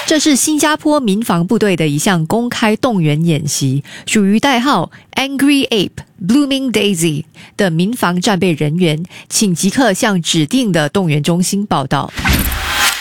这是新加坡民防部队的一项公开动员演习，属于代号 Angry Ape、Blooming Daisy 的民防战备人员，请即刻向指定的动员中心报到。